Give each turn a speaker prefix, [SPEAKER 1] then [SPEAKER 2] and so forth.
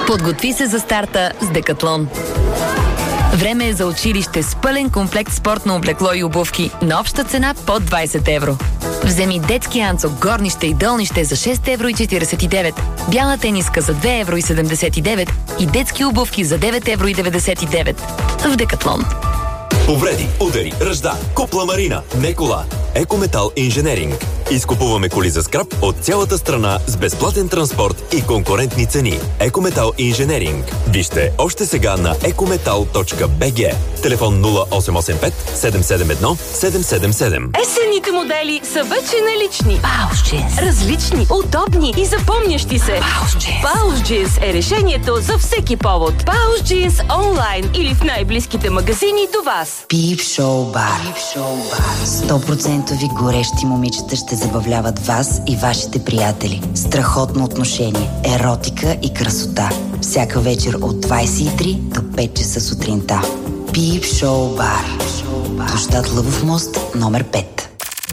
[SPEAKER 1] Подготви се за старта с Декатлон. Време е за училище с пълен комплект спортно облекло и обувки на обща цена под 20 евро. Вземи детски анцук, горнище и долнище за 6,49 евро, бяла тениска за 2,79 евро и детски обувки за 9,99 евро. В Декатлон.
[SPEAKER 2] Повреди, удари, ръжда, купла Марина, не кола. Екометал Инженеринг. Изкупуваме коли за скрап от цялата страна с безплатен транспорт и конкурентни цени. Екометал Инженеринг. Вижте още сега на ecometal.bg. Телефон 0885 771 777.
[SPEAKER 3] Есенните модели са вече налични.
[SPEAKER 1] Баус Джинс.
[SPEAKER 3] Различни, удобни и запомнящи се.
[SPEAKER 1] Баус Джинс.
[SPEAKER 3] Баус Джинс е решението за всеки повод. Баус Джинс онлайн или в най-близките магазини до вас.
[SPEAKER 4] Пип Шоу Бар. 100% горещи момичета ще забавляват вас и вашите приятели. Страхотно отношение, еротика и красота. Всяка вечер от 23 до 5 часа сутринта. Пип Шоу Бар. Площад Лъвов мост, номер 5.